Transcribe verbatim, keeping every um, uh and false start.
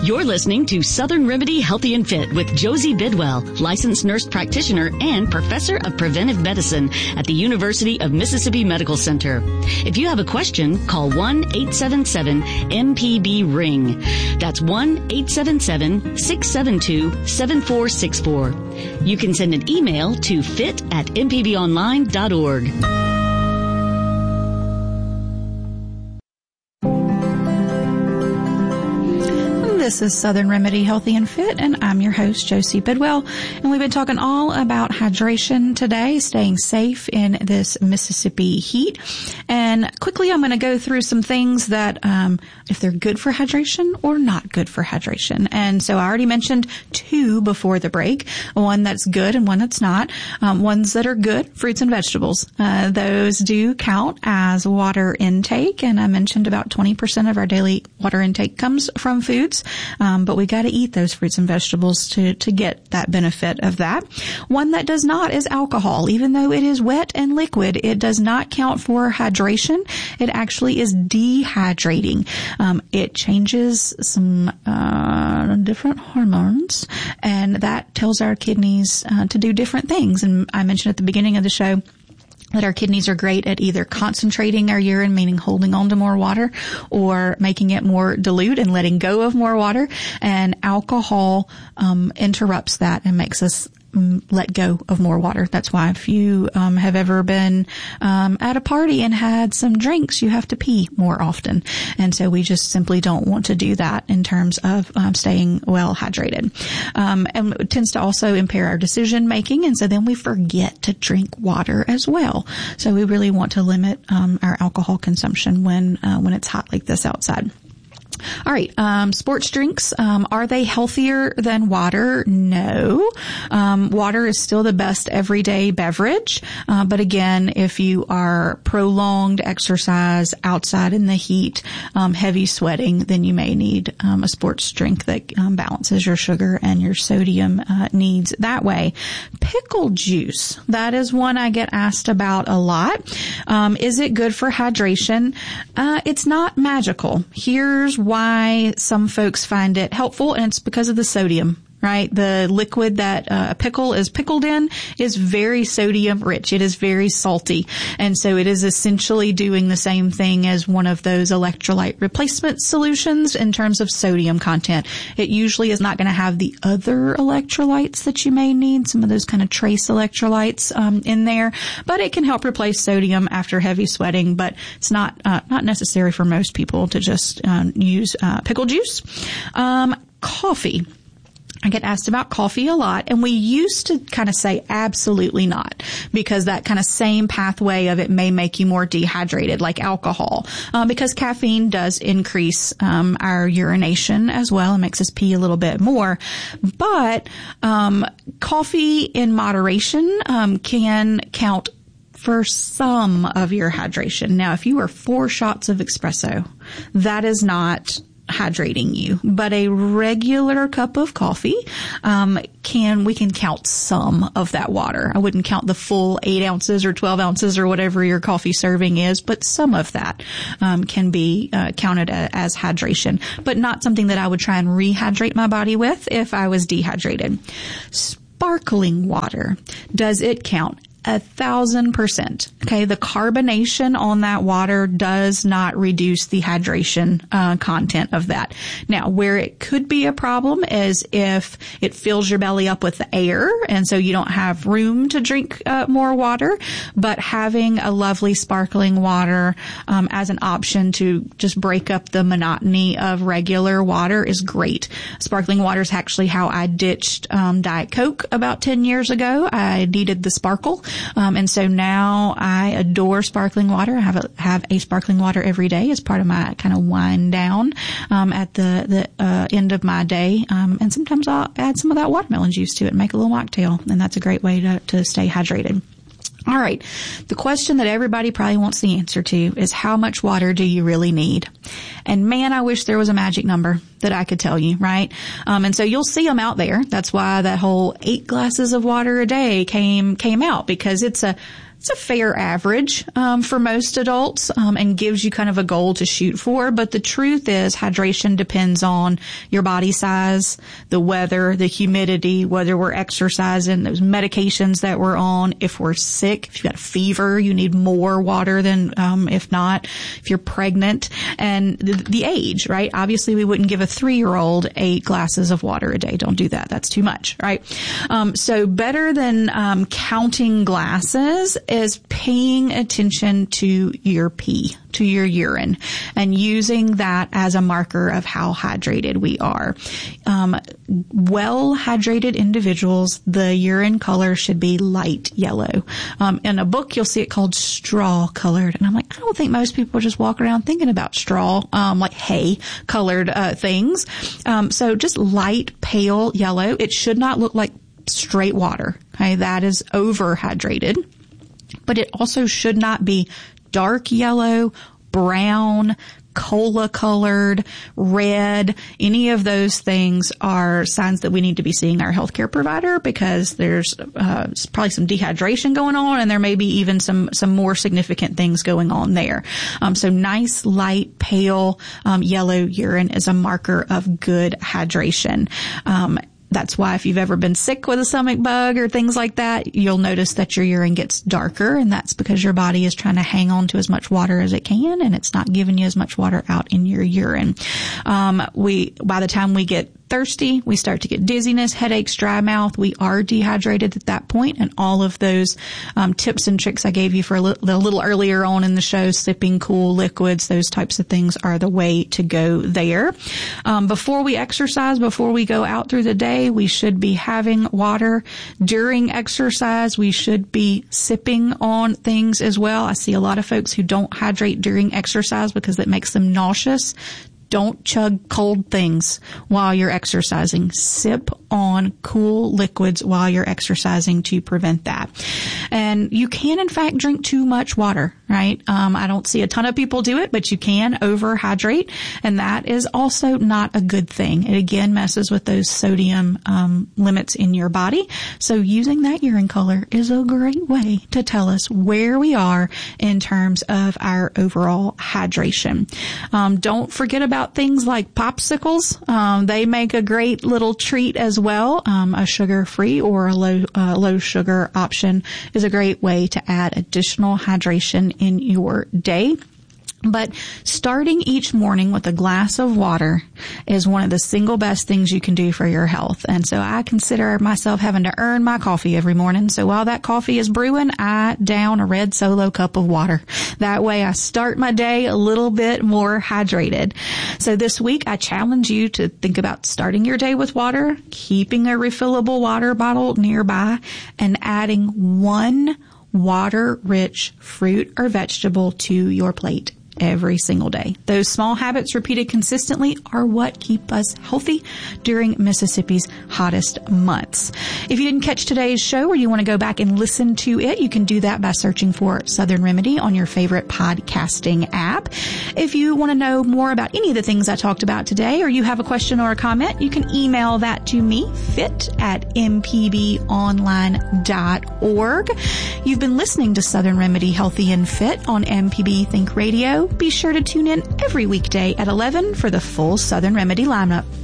You're listening to Southern Remedy Healthy and Fit with Josie Bidwell, licensed nurse practitioner and professor of preventive medicine at the University of Mississippi Medical Center. If you have a question, call one eight seven seven M P B ring. That's one eight seven seven six seven two seven four six four. You can send an email to fit at m p b online dot org. This is Southern Remedy Healthy and Fit, and I'm your host, Josie Bidwell. And we've been talking all about hydration today, staying safe in this Mississippi heat. And quickly, I'm going to go through some things that, um, if they're good for hydration or not good for hydration. And so I already mentioned two before the break, one that's good and one that's not. Um, ones that are good, fruits and vegetables. Uh, those do count as water intake. And I mentioned about twenty percent of our daily water intake comes from foods. Um, but we got to eat those fruits and vegetables to, to get that benefit of that. One that does not is alcohol. Even though it is wet and liquid, it does not count for hydration. It actually is dehydrating. Um, it changes some, uh, different hormones, and that tells our kidneys, uh, to do different things. And I mentioned at the beginning of the show that our kidneys are great at either concentrating our urine, meaning holding on to more water, or making it more dilute and letting go of more water. And alcohol um interrupts that and makes us um, let go of more water. That's why if you um have ever been um at a party and had some drinks, you have to pee more often. And so we just simply don't want to do that in terms of um, staying well hydrated. Um and it tends to also impair our decision making, and so then we forget to drink water as well. So we really want to limit um our alcohol consumption when uh, when it's hot like this outside. All right. Um, sports drinks, um, are they healthier than water? No. Um, water is still the best everyday beverage. Uh, but again, if you are prolonged exercise outside in the heat, um, heavy sweating, then you may need, um, a sports drink that um, balances your sugar and your sodium, uh, needs that way. Pickle juice. That is one I get asked about a lot. Um, is it good for hydration? Uh, it's not magical. Here's why some folks find it helpful, and it's because of the sodium, right? The liquid that uh, a pickle is pickled in is very sodium rich. It is very salty. And so it is essentially doing the same thing as one of those electrolyte replacement solutions in terms of sodium content. It usually is not going to have the other electrolytes that you may need, some of those kind of trace electrolytes um, in there, but it can help replace sodium after heavy sweating. But it's not uh, not necessary for most people to just um, use uh, pickle juice. Um, coffee. I get asked about coffee a lot, and we used to kind of say absolutely not, because that kind of same pathway of it may make you more dehydrated, like alcohol, uh, because caffeine does increase um, our urination as well and makes us pee a little bit more. But um, coffee in moderation um, can count for some of your hydration. Now, if you are four shots of espresso, that is not hydrating you, but a regular cup of coffee, um, can, we can count some of that water. I wouldn't count the full eight ounces or twelve ounces or whatever your coffee serving is, but some of that, um, can be, uh, counted a, as hydration, but not something that I would try and rehydrate my body with if I was dehydrated. Sparkling water, does it count? A thousand percent. Okay. The carbonation on that water does not reduce the hydration, uh, content of that. Now, where it could be a problem is if it fills your belly up with air, and so you don't have room to drink, uh, more water. But having a lovely sparkling water, um, as an option to just break up the monotony of regular water is great. Sparkling water is actually how I ditched, um, Diet Coke about ten years ago. I needed the sparkle. Um, and so now I adore sparkling water. I have a, have a sparkling water every day as part of my kind of wind down, um, at the, the, uh, end of my day. Um, and sometimes I'll add some of that watermelon juice to it and make a little mocktail. And that's a great way to, to stay hydrated. All right. The question that everybody probably wants the answer to is, how much water do you really need? And man, I wish there was a magic number that I could tell you, right? Um, and so you'll see them out there. That's why that whole eight glasses of water a day came, came out, because it's a, it's a fair average um, for most adults um, and gives you kind of a goal to shoot for. But the truth is hydration depends on your body size, the weather, the humidity, whether we're exercising, those medications that we're on. If we're sick, if you've got a fever, you need more water than um, if not, if you're pregnant, and the, the age, right? Obviously, we wouldn't give a three-year-old eight glasses of water a day. Don't do that. That's too much, right? Um, so better than um, counting glasses is paying attention to your pee, to your urine, and using that as a marker of how hydrated we are. Um, well-hydrated individuals, the urine color should be light yellow. Um, in a book, you'll see it called straw colored. And I'm like, I don't think most people just walk around thinking about straw, um, like hay colored, uh, things. Um, so just light, pale yellow. It should not look like straight water. Okay. That is overhydrated, but it also should not be dark yellow, brown, cola colored, red. Any of those things are signs that we need to be seeing our healthcare provider, because there's uh, probably some dehydration going on, and there may be even some some more significant things going on there. Um, so nice, light, pale um, yellow urine is a marker of good hydration. Um, That's why if you've ever been sick with a stomach bug or things like that, you'll notice that your urine gets darker, and that's because your body is trying to hang on to as much water as it can, and it's not giving you as much water out in your urine. Um, we, by the time we get thirsty, we start to get dizziness, headaches, dry mouth. We are dehydrated at that point, and all of those um, tips and tricks I gave you for a, li- a little earlier on in the show, sipping cool liquids, those types of things are the way to go there. Um, before we exercise, before we go out through the day, we should be having water. During exercise, we should be sipping on things as well. I see a lot of folks who don't hydrate during exercise because it makes them nauseous. Don't chug cold things while you're exercising. Sip on cool liquids while you're exercising to prevent that. And you can, in fact, drink too much water, right? Um, I don't see a ton of people do it, but you can overhydrate, and that is also not a good thing. It again messes with those sodium um, limits in your body. So using that urine color is a great way to tell us where we are in terms of our overall hydration. Um, don't forget about things like popsicles. Um, they make a great little treat as well. Um, a sugar-free or a low, uh, low sugar option is a great way to add additional hydration in your day. But starting each morning with a glass of water is one of the single best things you can do for your health. And so I consider myself having to earn my coffee every morning. So while that coffee is brewing, I down a red Solo cup of water. That way I start my day a little bit more hydrated. So this week I challenge you to think about starting your day with water, keeping a refillable water bottle nearby, and adding one water-rich fruit or vegetable to your plate every single day. Those small habits repeated consistently are what keep us healthy during Mississippi's hottest months. If you didn't catch today's show or you want to go back and listen to it, you can do that by searching for Southern Remedy on your favorite podcasting app. If you want to know more about any of the things I talked about today, or you have a question or a comment, you can email that to me, fit at m p b online dot org. You've been listening to Southern Remedy Healthy and Fit on M P B Think Radio. Be sure to tune in every weekday at eleven for the full Southern Remedy lineup.